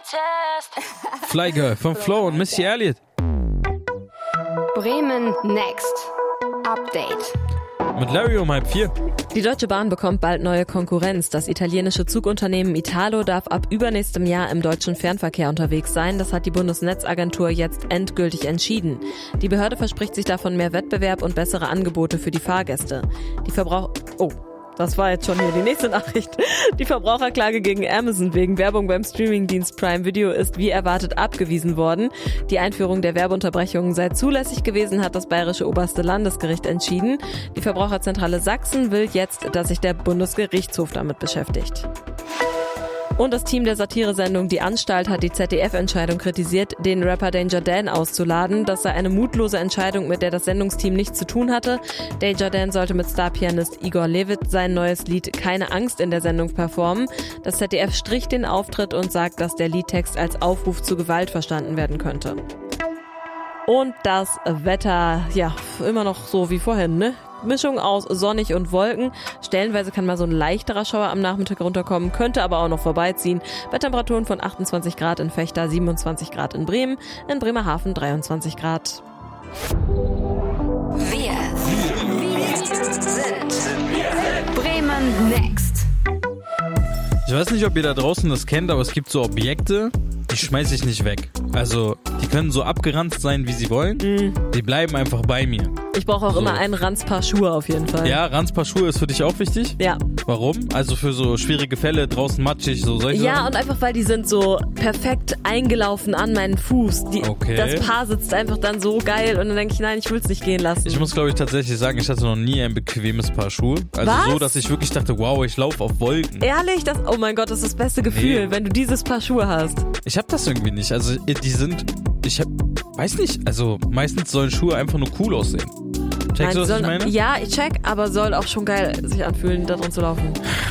Fly Girl von Flo und Missy Elliott. Bremen Next Update. Mit Larry um 3:30. Die Deutsche Bahn bekommt bald neue Konkurrenz. Das italienische Zugunternehmen Italo darf ab übernächstem Jahr im deutschen Fernverkehr unterwegs sein. Das hat die Bundesnetzagentur jetzt endgültig entschieden. Die Behörde verspricht sich davon mehr Wettbewerb und bessere Angebote für die Fahrgäste. Das war jetzt schon hier die nächste Nachricht. Die Verbraucherklage gegen Amazon wegen Werbung beim Streamingdienst Prime Video ist wie erwartet abgewiesen worden. Die Einführung der Werbeunterbrechungen sei zulässig gewesen, hat das Bayerische Oberste Landesgericht entschieden. Die Verbraucherzentrale Sachsen will jetzt, dass sich der Bundesgerichtshof damit beschäftigt. Und das Team der Satiresendung Die Anstalt hat die ZDF-Entscheidung kritisiert, den Rapper Danger Dan auszuladen. Das sei eine mutlose Entscheidung, mit der das Sendungsteam nichts zu tun hatte. Danger Dan sollte mit Starpianist Igor Levit sein neues Lied Keine Angst in der Sendung performen. Das ZDF strich den Auftritt und sagt, dass der Liedtext als Aufruf zu Gewalt verstanden werden könnte. Und das Wetter, ja, immer noch so wie vorhin, ne? Mischung aus sonnig und Wolken. Stellenweise kann mal so ein leichterer Schauer am Nachmittag runterkommen, könnte aber auch noch vorbeiziehen. Bei Temperaturen von 28 Grad in Vechta, 27 Grad in Bremen, in Bremerhaven 23 Grad. Wir sind Bremen Next. Ich weiß nicht, ob ihr da draußen das kennt, aber es gibt so Objekte, die schmeiße ich nicht weg. Also, die können so abgeranzt sein, wie sie wollen. Die bleiben einfach bei mir. Ich brauche auch immer ein Ranzpaar Schuhe auf jeden Fall. Ja, Ranzpaar Schuhe ist für dich auch wichtig? Ja. Warum? Also für so schwierige Fälle, draußen matschig, so solche Ja, Sachen? und einfach, weil die sind so perfekt eingelaufen an meinen Fuß. Okay. Das Paar sitzt einfach dann so geil und dann denke ich, nein, ich will es nicht gehen lassen. Ich muss, glaube ich, tatsächlich sagen, ich hatte noch nie ein bequemes Paar Schuhe. Also Was? so, dass ich wirklich dachte, wow, ich laufe auf Wolken. Ehrlich? Oh mein Gott, das ist das beste Gefühl, wenn du dieses Paar Schuhe hast. Ich habe das irgendwie nicht. Also weiß nicht, also meistens sollen Schuhe einfach nur cool aussehen. Checkst du, was ich meine? Ja, ich check, aber soll auch schon geil sich anfühlen, da drin zu laufen.